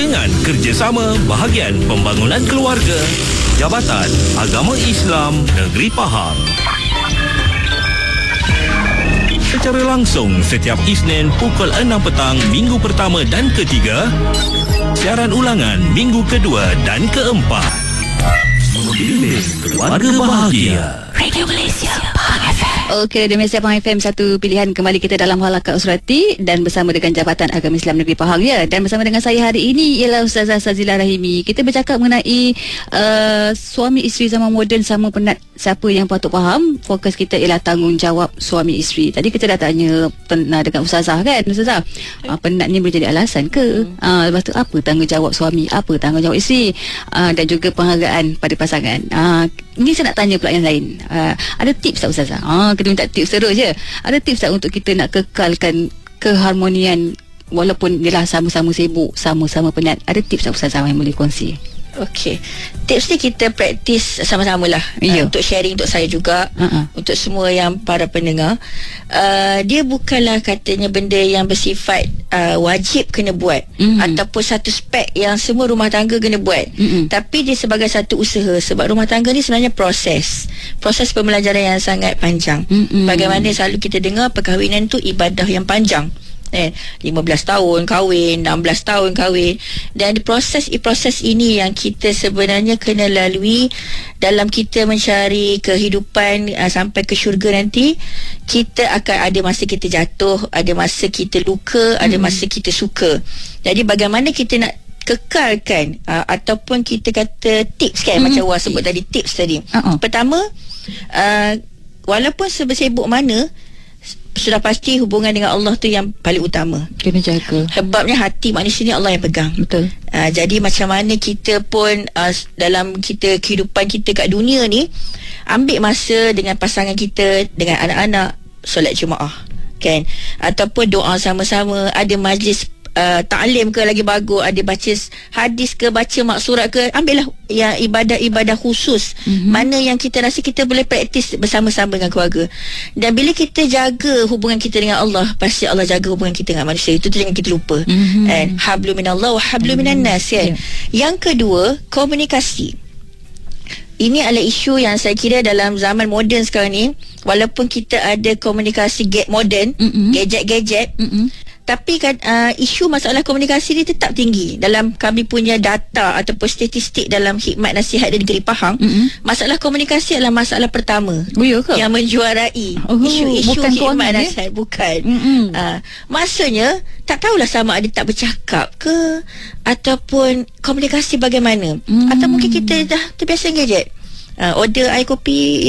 dengan kerjasama Bahagian Pembangunan Keluarga, Jabatan Agama Islam Negeri Pahang. Secara langsung setiap Isnin pukul 6 petang minggu pertama dan ketiga. Siaran ulangan minggu kedua dan keempat. Pilih Keluarga Bahagia. Radio Malaysia Pahang FM. Okey, Radio Malaysia Pahang FM, satu pilihan kembali kita dalam Halaqah Usrati dan bersama dengan Jabatan Agama Islam Negeri Pahang, ya. Dan bersama dengan saya hari ini ialah Ustazah Sazila Rahimi. Kita bercakap mengenai suami isteri zaman moden sama penat. Siapa yang patut faham? Fokus kita ialah tanggungjawab suami isteri. Tadi kita dah tanya pernah dengan Ustazah, kan Ustazah? Penat ni boleh jadi alasan ke? Lepas tu apa tanggungjawab suami, apa tanggungjawab isteri, dan juga penghargaan pada pasangan. Ini saya nak tanya pula yang lain. Ada tips tak Ustazah? Kita minta tips terus je. Ada tips tak untuk kita nak kekalkan keharmonian walaupun ialah sama-sama sibuk, sama-sama penat? Ada tips tak Ustazah yang boleh kongsi? Okey, tips ni kita praktis sama-sama lah. Untuk sharing untuk saya juga, untuk semua yang para pendengar. Dia bukanlah katanya benda yang bersifat wajib kena buat, ataupun satu spek yang semua rumah tangga kena buat. Tapi dia sebagai satu usaha. Sebab rumah tangga ni sebenarnya proses pembelajaran yang sangat panjang. Bagaimana selalu kita dengar perkahwinan tu ibadah yang panjang. 15 tahun kahwin, 16 tahun kahwin, dan proses ini yang kita sebenarnya kena lalui dalam kita mencari kehidupan sampai ke syurga nanti. Kita akan ada masa kita jatuh, ada masa kita luka, ada masa kita suka. Jadi bagaimana kita nak kekalkan ataupun kita kata tips, kan, macam Wah sebut tadi, tips tadi. Pertama, walaupun sebesibuk mana, sudah pasti hubungan dengan Allah tu yang paling utama. Kena jaga. Sebabnya hati manusia ni Allah yang pegang. Betul. Jadi macam mana kita pun dalam kehidupan kita kat dunia ni, ambil masa dengan pasangan kita, dengan anak-anak, solat Jumaat, kan, ataupun doa sama-sama, ada majlis ta'lim ke lagi bagus, ada baca hadis ke, baca maksurat ke, ambillah yang ibadah-ibadah khusus, mana yang kita rasa kita boleh praktis bersama-sama dengan keluarga. Dan bila kita jaga hubungan kita dengan Allah, pasti Allah jaga hubungan kita dengan manusia. Itu jangan kita lupa. Hablu minallah wa hablu minan nas, kan. Yang kedua, komunikasi. Ini adalah isu yang saya kira dalam zaman moden sekarang ni, walaupun kita ada komunikasi moden, gadget-gadget, tapi kan isu masalah komunikasi ni tetap tinggi. Dalam kami punya data ataupun statistik dalam Khidmat Nasihat di Negeri Pahang, masalah komunikasi adalah masalah pertama yang menjuarai isu-isu khidmat nasihat. Bukan. Maksudnya tak tahulah sama ada tak bercakap ke, ataupun komunikasi bagaimana, atau mungkin kita dah terbiasa gadget. Order air kopi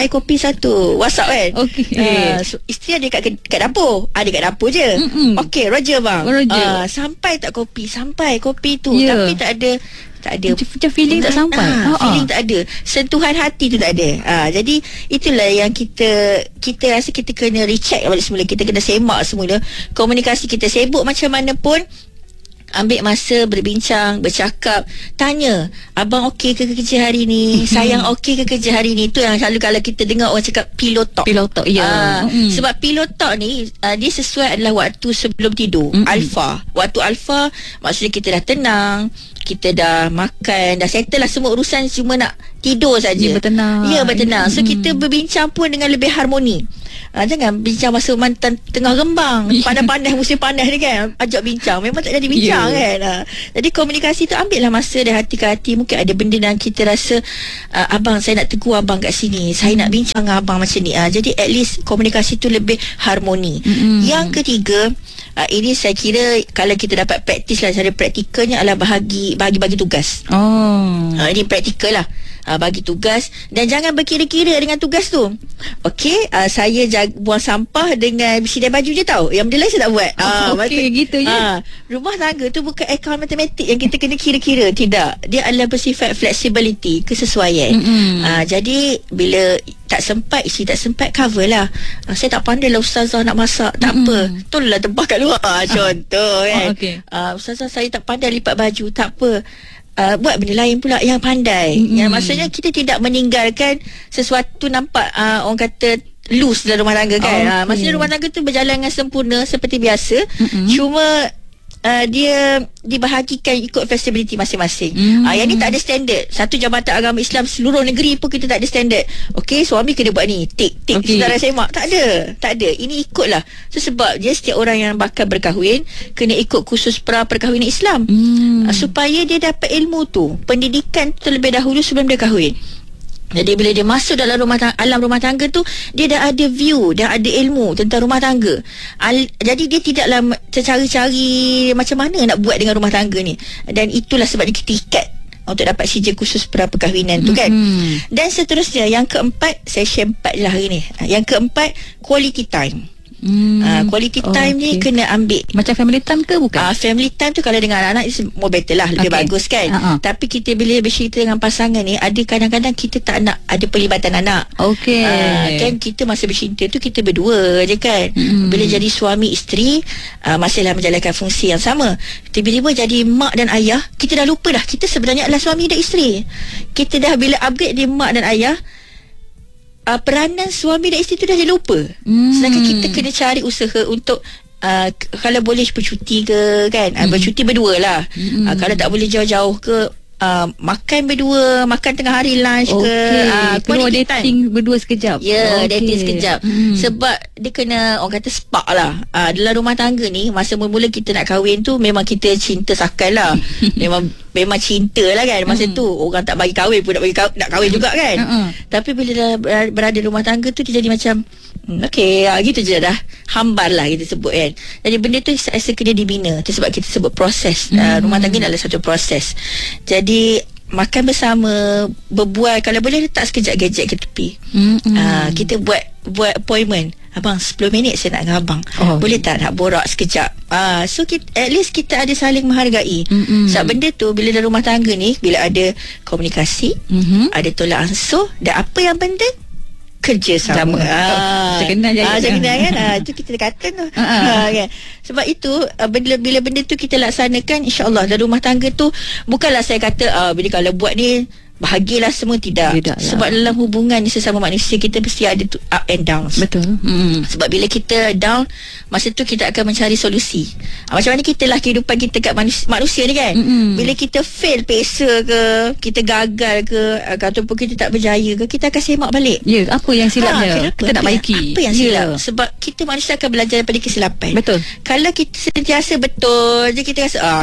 satu, WhatsApp, kan. So, isteri ada kat dapur, ada kat dapur je. Okey, Roger bang. Sampai tak kopi, tu, tapi tak ada macam feeling tak sampai. Feeling tak ada, sentuhan hati tu tak ada. Jadi itulah yang kita rasa kita kena recheck balik semula. Kita kena semak semula komunikasi kita. Sibuk macam mana pun, ambil masa berbincang, bercakap, tanya, abang okey ke kerja hari ni, sayang okey ke kerja hari ni. Itu yang selalu kalau kita dengar orang cakap pillow talk. Ya. Sebab pillow talk ni dia sesuai adalah waktu sebelum tidur. Waktu alfa maksudnya kita dah tenang, kita dah makan, dah settle lah semua urusan, cuma nak tidur saja. Bertenang. So kita berbincang pun dengan lebih harmoni. Jangan bincang masa mantan tengah rembang, panas-panas, musim panas ni, kan, ajak bincang, memang tak jadi bincang, kan. Jadi komunikasi tu ambillah masa dari hati ke hati. Mungkin ada benda yang kita rasa, abang, saya nak tegur abang kat sini, saya nak bincang dengan abang macam ni. Jadi at least komunikasi tu lebih harmoni. Yang ketiga, ini saya kira kalau kita dapat praktis lah, cara praktikalnya adalah bagi tugas. Ini praktikal lah. Bagi tugas, dan jangan berkira-kira dengan tugas tu. Okey, saya buang sampah dengan sidai baju je tau, yang benda lain saya tak buat. Gitu je. Rumah tangga tu bukan akaun matematik yang kita kena kira-kira. Tidak, dia adalah bersifat flexibility, kesesuaian. Jadi bila tak sempat, isteri tak sempat, cover lah. Saya tak pandai lah ustazah nak masak. Tak apa, tolonglah tebah kat luar. Contoh, kan. Ustazah, saya tak pandai lipat baju. Tak apa, buat benda lain pula yang pandai. Yang maksudnya kita tidak meninggalkan sesuatu nampak orang kata loose dalam rumah tangga, kan. Maksudnya rumah tangga tu berjalan dengan sempurna seperti biasa. Cuma dia dibahagikan ikut flexibility masing-masing. Yang ni tak ada standard. Satu Jabatan Agama Islam seluruh negeri pun kita tak ada standard. Okey, suami kena buat ni, tik saudara semak. Tak ada. Ini ikutlah. So sebab dia setiap orang yang bakal berkahwin kena ikut kursus perkahwinan Islam. Supaya dia dapat ilmu tu, pendidikan tu terlebih dahulu sebelum dia kahwin. Jadi bila dia masuk dalam alam rumah tangga tu, dia dah ada view, dah ada ilmu tentang rumah tangga. Jadi dia tidaklah cari-cari macam mana nak buat dengan rumah tangga ni. Dan itulah sebabnya kita ikat untuk dapat sijil khusus perkahwinan tu kan. Dan seterusnya, yang keempat, session 4 lah hari ni. Yang keempat, quality time. Quality time ni kena ambil. Macam family time ke bukan? Family time tu kalau dengan anak-anak is more better lah, lebih bagus kan. Tapi kita bila bercerita dengan pasangan ni, ada kadang-kadang kita tak nak ada pelibatan anak. Kan kita masa bercinta tu kita berdua je kan. Bila jadi suami isteri, masihlah menjalankan fungsi yang sama. Tiba-tiba jadi mak dan ayah, kita dah lupa dah kita sebenarnya adalah suami dan isteri. Kita dah bila upgrade dia mak dan ayah, peranan suami dan isteri tu dah jadi lupa. Sedangkan kita kena cari usaha untuk kalau boleh bercuti ke kan, bercuti berdua lah. Kalau tak boleh jauh-jauh ke, makan berdua, makan tengah hari lunch ke, keluar dating berdua sekejap. Dating sekejap. Sebab dia kena, orang kata spark lah. Dalam rumah tangga ni, masa mula-mula kita nak kahwin tu, memang kita cinta sakal lah. Memang cinta lah kan. Masa tu orang tak bagi kahwin pun nak kahwin juga kan. Tapi bila dah berada rumah tangga tu, dia jadi macam gitu je dah, hambar lah kita sebut kan. Jadi benda tu saya rasa kena dibina. Itu sebab kita sebut proses. Rumah tangga adalah satu proses. Jadi makan bersama, berbual, kalau boleh letak sekejap gadget ke tepi. Kita buat appointment. Abang 10 minit saya nak dengan abang. Boleh tak nak borak sekejap? So at least kita ada saling menghargai. Sebab benda tu bila dalam rumah tangga ni, bila ada komunikasi, ada tolak ansur, dan apa yang penting, kerja sama. Terkenal kan. Itu kita kata tu. Kan? Sebab itu bila benda tu kita laksanakan, insya-Allah dalam rumah tangga tu, bukanlah saya kata bila kalau buat ni bahagialah semua, tidak. Sebab dalam hubungan sesama manusia, kita mesti ada up and down. Betul. Sebab bila kita down, masa tu kita akan mencari solusi. Macam mana kita lah kehidupan kita kat manusia ni kan. Bila kita fail peksa ke, kita gagal ke, ataupun kita tak berjaya ke, kita akan semak balik. Apa yang silapnya? Kita nak baiki. Apa yang silap? Sebab kita manusia akan belajar daripada kesilapan. Betul. Kalau kita sentiasa betul je, kita rasa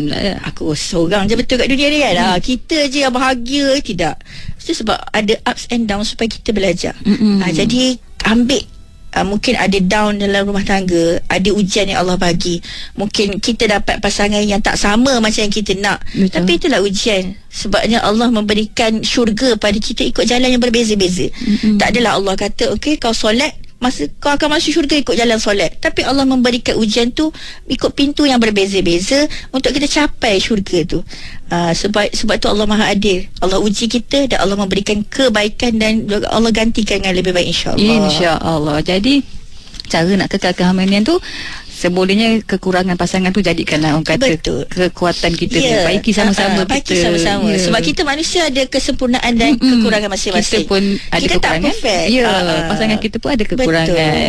aku seorang je betul kat dunia ni kan. Kita je yang bahagia. Tidak. Itu sebab ada ups and downs supaya kita belajar. Jadi ambil mungkin ada down dalam rumah tangga, ada ujian yang Allah bagi. Mungkin kita dapat pasangan yang tak sama macam yang kita nak. Tapi itulah ujian. Sebabnya Allah memberikan syurga pada kita ikut jalan yang berbeza-beza. Tak adalah Allah kata kau solat, masa kau akan masuk syurga ikut jalan solat. Tapi Allah memberikan ujian tu ikut pintu yang berbeza-beza untuk kita capai syurga tu. Sebab tu Allah Maha Adil. Allah uji kita dan Allah memberikan kebaikan, dan Allah gantikan dengan lebih baik, insya-Allah. Insya-Allah. Jadi cara nak kekal keharmonian tu, sebolehnya kekurangan pasangan tu jadikanlah orang kata kekuatan kita. Baiki sama-sama. Sebab kita manusia ada kesempurnaan dan kekurangan masing-masing. Kita pun ada kita kekurangan. Tak perfect. Pasangan kita pun ada kekurangan.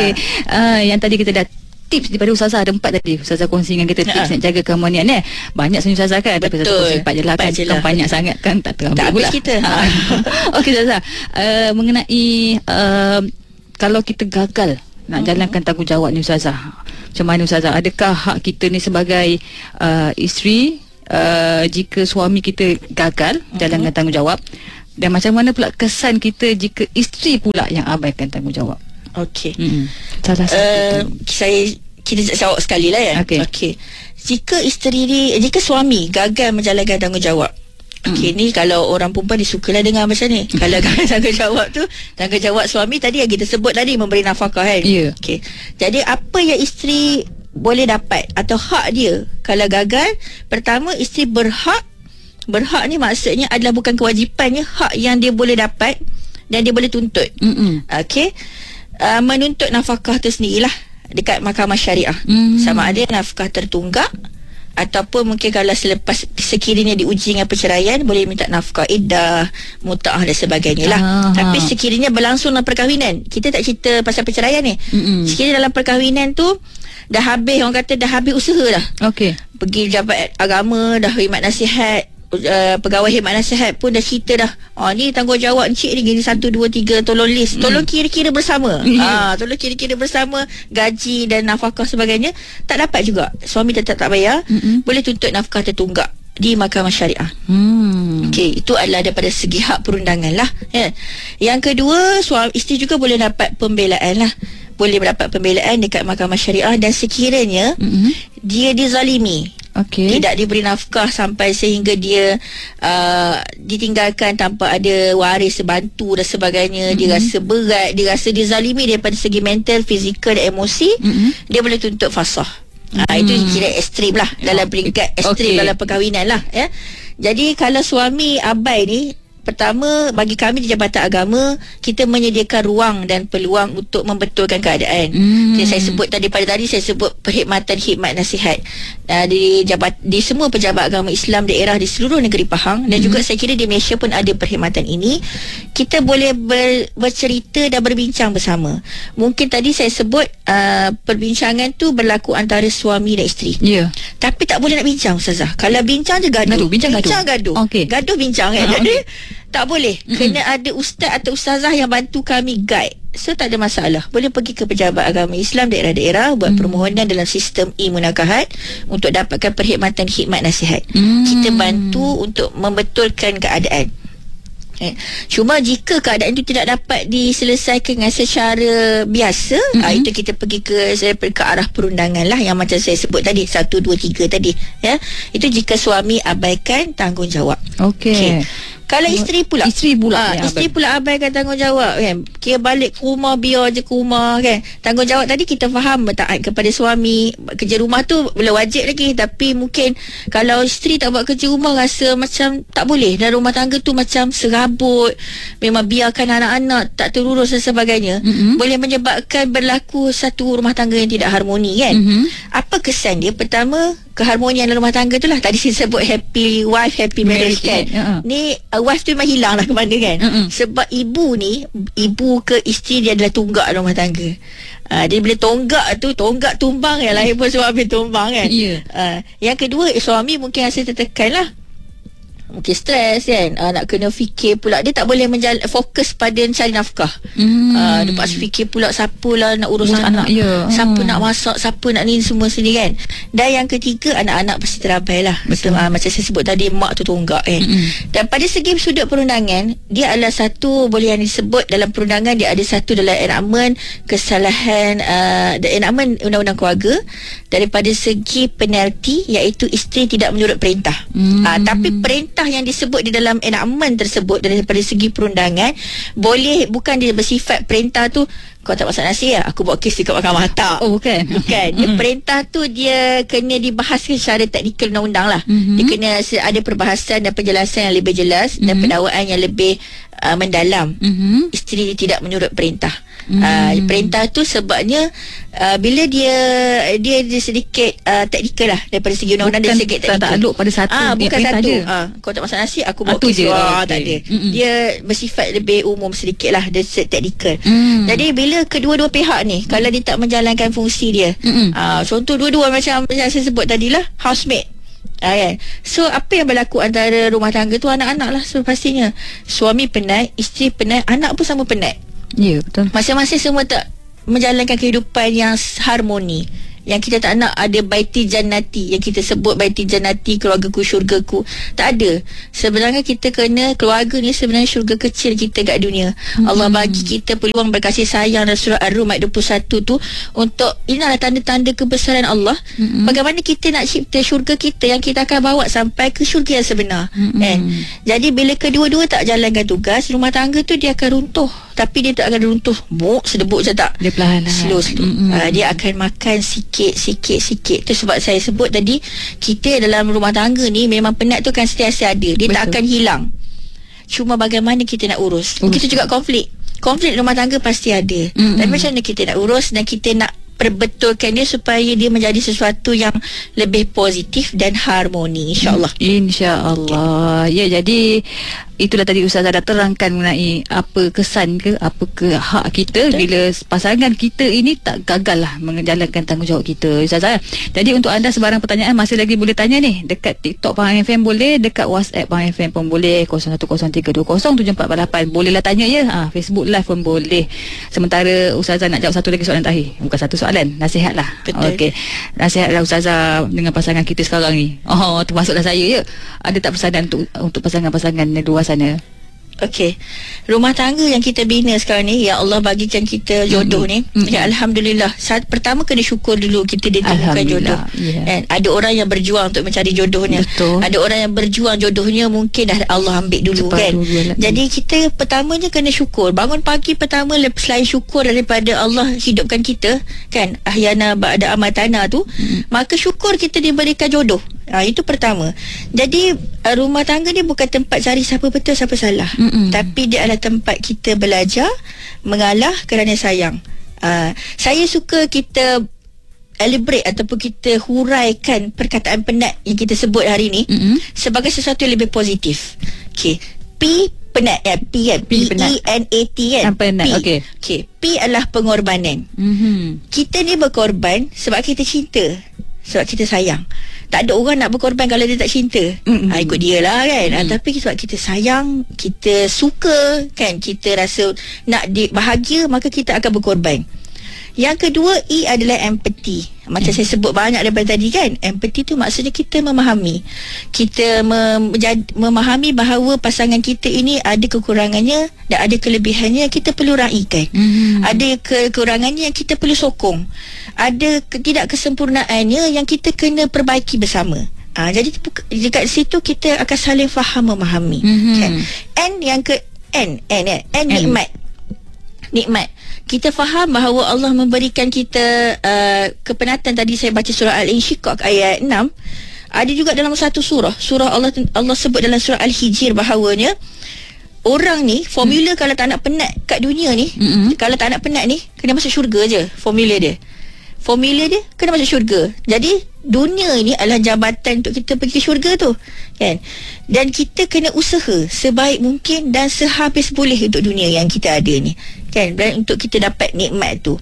Yang tadi kita dah tips daripada Ustazah, ada 4 tadi Ustazah kongsi dengan kita tips nak jaga keharmonian. Banyak sebenarnya Ustazah kan. Tapi Ustazah kongsi 4 je lah kan. Kan banyak sangat kan, tak terambil pula kita. Okey Ustazah, mengenai kalau kita gagal nak jalankan tanggungjawab ni Ustazah, macam mana Ustazah? Adakah hak kita ni sebagai isteri jika suami kita gagal jalankan tanggungjawab, dan macam mana pula kesan kita jika isteri pula yang abaikan tanggungjawab? Okey. Salah satu. Kita jawab sekali lah ya. Okey. Jika suami gagal menjalankan tanggungjawab, ni kalau orang perempuan dia sukalah dengar macam ni. Kalau tanggungjawab suami tadi yang kita sebut tadi, memberi nafkah kan. Okey. Jadi apa yang isteri boleh dapat atau hak dia kalau gagal? Pertama, isteri berhak ni maksudnya adalah bukan kewajipannya, hak yang dia boleh dapat dan dia boleh tuntut. Okey. Menuntut nafkah tu sendirilah dekat mahkamah syariah. Sama ada nafkah tertunggak, ataupun mungkin kalau selepas sekiranya diuji dengan perceraian, boleh minta nafkah iddah, muta'ah dan sebagainya lah. Tapi sekiranya berlangsung dalam perkahwinan, kita tak cerita pasal perceraian ni. Sekiranya dalam perkahwinan tu dah habis, orang kata dah habis usaha dah. Okey. Pergi pejabat agama, dah khidmat nasihat, pegawai khidmat nasihat pun dah cerita dah, ni tanggungjawab encik ni gini 1 2 3, tolong list, tolong kira-kira bersama. Tolong kira-kira bersama gaji dan nafkah sebagainya. Tak dapat juga, suami tetap tak bayar, boleh tuntut nafkah tertunggak di mahkamah syariah. Okey, itu adalah daripada segi hak perundangan lah, ya. Yang kedua, suami isteri juga boleh dapat pembelaan lah, boleh mendapat pembelaan dekat mahkamah syariah. Dan sekiranya dia dizalimi, tidak diberi nafkah sampai sehingga dia ditinggalkan tanpa ada waris bantu dan sebagainya, dia rasa berat, dia rasa dizalimi daripada segi mental, fizikal dan emosi, dia boleh tuntut fasakh. Itu kira ekstrim lah, dalam peringkat ekstrim dalam perkahwinan lah, ya. Jadi kalau suami abai ni, pertama, bagi kami di Jabatan Agama, kita menyediakan ruang dan peluang untuk membetulkan keadaan. Saya sebut tadi, pada tadi saya sebut perkhidmatan khidmat nasihat di semua pejabat agama Islam daerah di seluruh negeri Pahang, dan juga saya kira di Malaysia pun ada perkhidmatan ini. Kita boleh bercerita dan berbincang bersama. Mungkin tadi saya sebut perbincangan tu berlaku antara suami dan isteri. Tapi tak boleh nak bincang, Ustazah. Kalau bincang je gaduh. Bincang gaduh. Gaduh bincang kan. Jadi tak boleh. Kena ada ustaz atau ustazah yang bantu kami guide. So tak ada masalah. Boleh pergi ke pejabat agama Islam daerah-daerah, buat permohonan dalam sistem e-munakahat untuk dapatkan perkhidmatan khidmat nasihat. Kita bantu untuk membetulkan keadaan. Cuma jika keadaan itu tidak dapat diselesaikan dengan secara biasa, itu kita pergi ke arah perundangan lah, yang macam saya sebut tadi 1 2 3 tadi, ya. Itu jika suami abaikan tanggungjawab. Okey. Kalau isteri pula isteri pula abaikan tanggungjawab, kan, kira balik ke rumah, biar je ke rumah, kan. Tanggungjawab tadi kita faham taat kepada suami, kerja rumah tu boleh wajib lagi, tapi mungkin kalau isteri tak buat kerja rumah, rasa macam tak boleh, dan rumah tangga tu macam serabut, memang biarkan anak-anak tak terurus dan sebagainya, boleh menyebabkan berlaku satu rumah tangga yang tidak harmoni, kan. Apa kesan dia? Pertama, keharmonian dalam rumah tangga tu lah. Tadi saya sebut happy wife, happy marriage, kan. Ni wife tu memang hilang lah ke mana, kan. Sebab ibu ke isteri dia adalah tunggak dalam rumah tangga. Dia bila tonggak tumbang, yang lain pun suami tumbang, kan. Yang kedua, suami mungkin rasa tertekan lah, mungkin stres, kan. Nak kena fikir pula, dia tak boleh fokus pada cari nafkah. Dia paksa fikir pula, siapa lah nak urus anak, siapa nak masak, siapa nak ni semua sendiri, kan. Dan yang ketiga, anak-anak pasti terabai lah. Macam saya sebut tadi, mak tu tonggak, kan. Dan pada segi sudut perundangan, dia adalah satu, boleh yang disebut dalam perundangan, dia ada satu dalam enakmen kesalahan, enakmen undang-undang keluarga. Daripada segi penalti, iaitu isteri tidak menurut perintah. Tapi perintah yang disebut di dalam enakmen tersebut daripada segi perundangan, boleh, bukan dia bersifat perintah tu, kau tak masak nasi ya, aku buat kes dekat mahkamah. Tak. Bukan. Dia perintah tu dia kena dibahaskan secara teknikal undang-undang lah. Dia kena ada perbahasan dan penjelasan yang lebih jelas, dan pendakwaan yang lebih mendalam. Isteri tidak menurut perintah. Perintah tu sebabnya bila dia sedikit teknikal lah, daripada segi undang-undang, dia sedikit teknikal, tak takluk pada satu bukan satu kau tak masak nasi, aku buat kes. Tak ada. Dia bersifat lebih umum sedikit lah, dia teknikal. Jadi bila kedua-dua pihak ni, kalau dia tak menjalankan fungsi dia, contoh dua-dua macam yang saya sebut tadi lah, housemate, kan. So apa yang berlaku antara rumah tangga tu, anak-anak lah. So pastinya suami penat, isteri penat, anak pun sama penat. Ya, betul. Masing-masing semua tak menjalankan kehidupan yang harmoni. Yang kita tak nak ada baiti jannati, yang kita sebut baiti jannati, keluargaku syurgaku. Tak ada. Sebenarnya kita kena, keluarga ni sebenarnya syurga kecil kita kat dunia. Allah bagi kita peluang berkasih sayang dalam surah Ar-Rum ayat 21 tu, untuk inilah tanda-tanda kebesaran Allah. Bagaimana kita nak cipta syurga kita yang kita akan bawa sampai ke syurga yang sebenar. Jadi bila kedua-dua tak jalankan tugas, rumah tangga tu dia akan runtuh. Tapi dia tak akan runtuh sedebuk je, tak. Dia perlahan, slow. Dia akan makan sikit. Tu sebab saya sebut tadi, kita dalam rumah tangga ni memang penat tu kan sentiasa ada. Dia tak akan hilang. Cuma bagaimana kita nak urus. Kita juga konflik rumah tangga pasti ada. Tapi macam mana kita nak urus dan kita nak perbetulkan dia supaya dia menjadi sesuatu yang lebih positif dan harmoni, insya-Allah. InsyaAllah. Ya, jadi itulah tadi Ustazah dah terangkan mengenai apa kesan ke, apa ke hak kita bila pasangan kita ini tak gagal lah menjalankan tanggungjawab kita, Ustazah. Jadi untuk anda sebarang pertanyaan masih lagi boleh tanya ni dekat TikTok Pahang FM boleh, dekat WhatsApp Pahang FM pun boleh, 0103207448 bolehlah tanya ya. Facebook Live pun boleh. Sementara Ustazah nak jawab satu lagi soalan terakhir, bukan satu soalan, nasihat lah. Okey, nasihatlah Ustazah dengan pasangan kita sekarang ni. Termasuklah saya ya. Ada tak pesanan untuk pasangan-pasangan di luar sana? Okey, rumah tangga yang kita bina sekarang ni, ya Allah bagikan kita jodoh ni. Ya, Alhamdulillah. Pertama kena syukur dulu kita ditemukan jodoh. Dan ada orang yang berjuang untuk mencari jodohnya. Betul. Ada orang yang berjuang jodohnya mungkin dah Allah ambil dulu. Cepat kan. Jadi kita pertamanya kena syukur. Bangun pagi pertama selain syukur daripada Allah hidupkan kita, kan, ahyana ba'da amatana tu, maka syukur kita diberikan jodoh. Itu pertama. Jadi rumah tangga ni bukan tempat cari siapa betul siapa salah, tapi dia adalah tempat kita belajar mengalah kerana sayang. Saya suka kita elaborate ataupun kita huraikan perkataan penat yang kita sebut hari ni sebagai sesuatu yang lebih positif. Okey, P penat ya, P kan, P-E-N-A-T kan, penat. Okey. P adalah pengorbanan. Kita ni berkorban sebab kita cinta, sebab kita sayang. Tak ada orang nak berkorban kalau dia tak cinta. Ikut dia lah kan. Tapi sebab kita sayang, kita suka kan, kita rasa nak bahagia, maka kita akan berkorban. Yang kedua, E adalah empathy. Macam saya sebut banyak daripada tadi kan. Empathy tu maksudnya kita memahami. Kita memahami bahawa pasangan kita ini ada kekurangannya dan ada kelebihannya yang kita perlu raikan. Ada kekurangannya yang kita perlu sokong. Ada ketidaksempurnaannya yang kita kena perbaiki bersama. Jadi dekat situ kita akan saling faham memahami. Kan? Nikmat. Kita faham bahawa Allah memberikan kita kepenatan. Tadi saya baca surah Al-Insyiqaq ayat 6. Ada juga dalam satu surah Allah sebut dalam surah Al-Hijr bahawanya orang ni formula kalau tak nak penat kat dunia ni, kalau tak nak penat ni, kena masuk syurga je. Formula dia kena masuk syurga. Jadi dunia ini adalah jabatan untuk kita pergi ke syurga tu, kan? Dan kita kena usaha sebaik mungkin dan sehabis boleh untuk dunia yang kita ada ni, kan? Dan untuk kita dapat nikmat tu.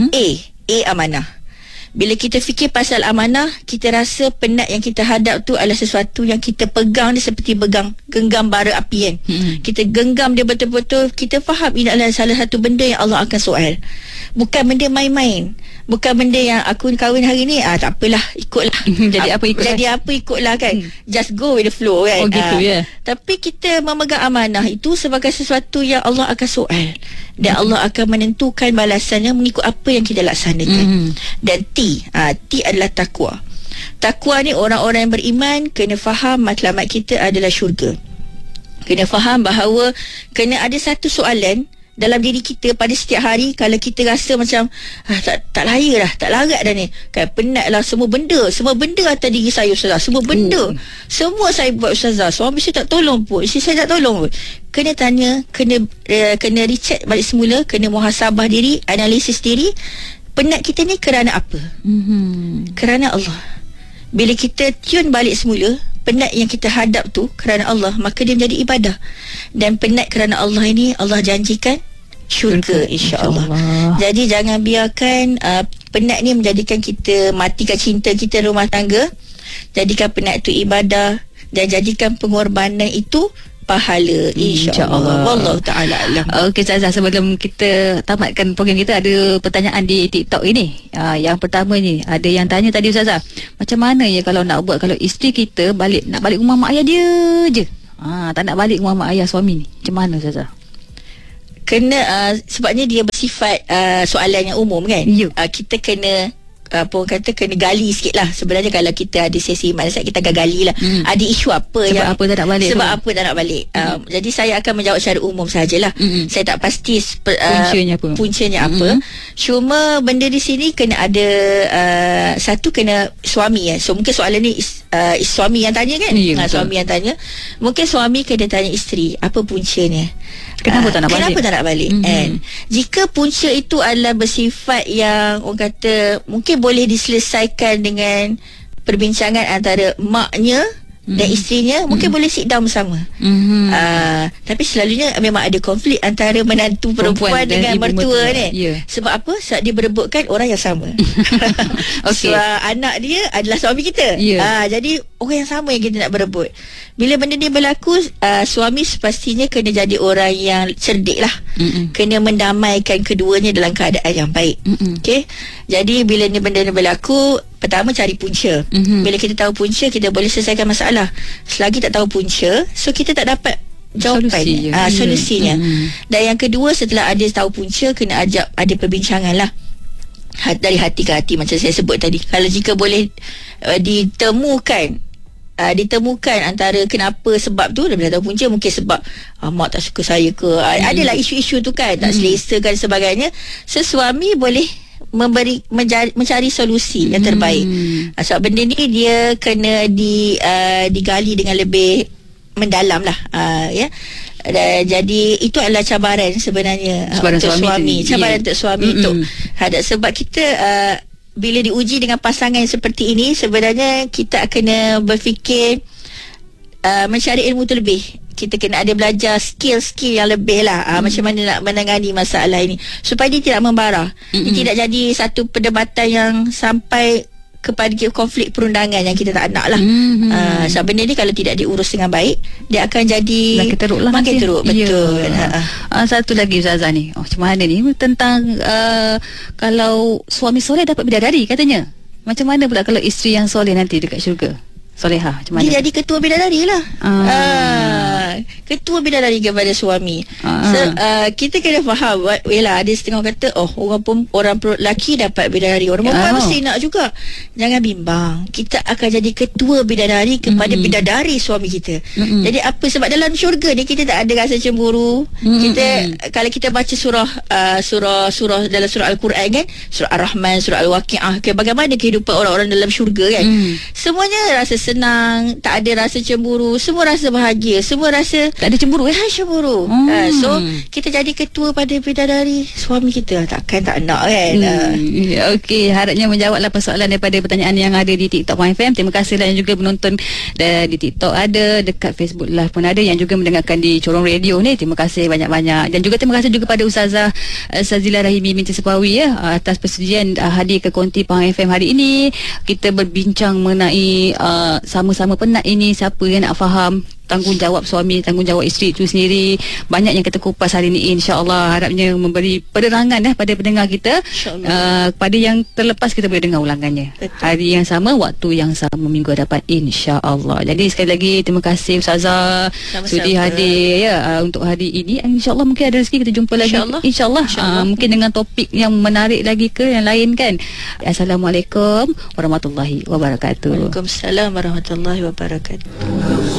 A amanah. Bila kita fikir pasal amanah, kita rasa penat yang kita hadap tu adalah sesuatu yang kita pegang dia seperti genggam bara api kan. Kita genggam dia betul-betul. Kita faham ini adalah salah satu benda yang Allah akan soal. Bukan benda main-main. Bukan benda yang aku kahwin hari ni, tak apalah, ikutlah. Jadi apa ikutlah kan. Just go with the flow kan. Gitu ya. Tapi kita memegang amanah itu sebagai sesuatu yang Allah akan soal. Dan Allah akan menentukan balasannya mengikut apa yang kita laksanakan. Dan T adalah takwa. Takwa ni orang-orang yang beriman kena faham matlamat kita adalah syurga. Kena faham bahawa kena ada satu soalan dalam diri kita pada setiap hari. Kalau kita rasa macam tak layak dah ni kan, penat lah, semua benda atas diri saya Ustazah, semua saya buat Ustazah, suami saya tak tolong pun, isteri saya tak tolong pun. Kena tanya, kena recheck balik semula, kena muhasabah diri, analisis diri. Penat kita ni kerana apa? Kerana Allah. Bila kita tune balik semula, penat yang kita hadap tu kerana Allah, maka dia menjadi ibadah. Dan penat kerana Allah ini Allah janjikan syurga, insya-Allah. Jadi jangan biarkan penat ni menjadikan kita matikan cinta kita rumah tangga. Jadikan penat itu ibadah dan jadikan pengorbanan itu pahala, insya-Allah. Wallahu taala alam. Okey Ustazah, sebelum kita tamatkan program kita, ada pertanyaan di TikTok ini. Yang pertama ni, ada yang tanya tadi Ustazah, macam mana ya kalau nak buat kalau isteri kita nak balik rumah mak ayah dia je, tak nak balik rumah mak ayah suami ni, macam mana Ustazah? Kena sebabnya dia bersifat soalan yang umum kan. Kita kena kena gali sikit lah. Sebenarnya kalau kita ada sesi masyarakat, kita akan gali lah. Ada isu apa sebab apa tak nak balik, apa tak nak balik. Jadi saya akan menjawab secara umum sajalah. Saya tak pasti puncanya apa. Cuma benda di sini kena ada satu, kena suami So mungkin soalan ni suami yang tanya kan. Suami yang tanya. Mungkin suami kena tanya isteri, apa puncanya, kenapa tak nak balik. And jika punca itu adalah bersifat yang orang kata mungkin boleh diselesaikan dengan perbincangan antara maknya dan isterinya mungkin boleh sit down bersama. Tapi selalunya memang ada konflik antara menantu perempuan dengan mertua ni. Sebab apa? Sebab dia berebutkan orang yang sama. Okey. Sebab anak dia adalah suami kita. Jadi orang yang sama yang kita nak berebut. Bila benda ni berlaku, suami pastinya kena jadi orang yang cerdik lah. Kena mendamaikan keduanya dalam keadaan yang baik. Okey. Jadi bila ni benda ni berlaku, pertama cari punca. Bila kita tahu punca, kita boleh selesaikan masalah. Selagi tak tahu punca, so kita tak dapat jawapan solusinya. Dan yang kedua, setelah ada tahu punca, kena ajak ada perbincangan lah. Dari hati ke hati, macam saya sebut tadi. Kalau jika boleh ditemukan antara kenapa sebab tu, dah tahu punca, mungkin sebab mak tak suka saya ke, adalah isu-isu tu kan, tak selesa kan sebagainya. Suami boleh mencari solusi yang terbaik. Sebab benda ni dia kena digali dengan lebih mendalam lah. Jadi itu adalah cabaran sebenarnya untuk suami. Cabaran untuk suami untuk hadap. Sebab kita bila diuji dengan pasangan yang seperti ini, sebenarnya kita kena berfikir mencari ilmu tu lebih. Kita kena ada belajar skill-skill yang lebih lah. Macam mana nak menangani masalah ini supaya dia tidak membara. Dia tidak jadi satu perdebatan yang sampai kepada konflik perundangan yang kita tak nak lah. Sebab benda ni kalau tidak diurus dengan baik, dia akan jadi makin teruk lah. Makin teruk, betul. Satu lagi Ustazah ni, macam mana ni tentang kalau suami soleh dapat bidadari katanya. Macam mana pula kalau isteri yang soleh nanti dekat syurga? Solehah macam mana? Dia jadi ketua bidadari lah. Ketua bidadari kepada suami. Kita kena faham, yelah ada setengah kata orang lelaki dapat bidadari, orang perempuan mesti nak juga. Jangan bimbang, kita akan jadi ketua bidadari kepada bidadari suami kita. Jadi apa, sebab dalam syurga ni kita tak ada rasa cemburu. Kita kalau kita baca surah dalam surah Al-Quran kan, surah Ar-Rahman, surah Al-Waqi'ah, bagaimana kehidupan orang-orang dalam syurga kan. Semuanya rasa senang, tak ada rasa cemburu, semua rasa bahagia, semua rasa tak ada cemburu cemburu. So kita jadi ketua pada bidadari suami kita, takkan tak nak kan. Okey, harapnya menjawablah persoalan daripada pertanyaan yang ada di TikTok FM. Terima kasihlah yang juga menonton di TikTok ada, dekat Facebook Live pun ada, yang juga mendengarkan di Corong Radio ni. Terima kasih banyak-banyak. Dan juga terima kasih juga pada Ustazah Sazilah Rahimi binti Sepawi atas persetujuan hadir ke Konti Pahang FM hari ini. Kita berbincang mengenai sama-sama penat ini, siapa yang nak faham tanggungjawab suami, tanggungjawab isteri itu sendiri. Banyak yang kita kupas hari ini, insya-Allah harapnya memberi penerangan pada pendengar kita. Pada yang terlepas kita boleh dengar ulangannya. Betul. Hari yang sama, waktu yang sama, minggu hadapan, insya-Allah. Jadi sekali lagi terima kasih Ustazah sudi hadir untuk hari ini. Insya-Allah mungkin ada rezeki kita jumpa lagi, insya-Allah. Mungkin dengan topik yang menarik lagi ke yang lain kan. Assalamualaikum warahmatullahi wabarakatuh. Waalaikumsalam warahmatullahi wabarakatuh.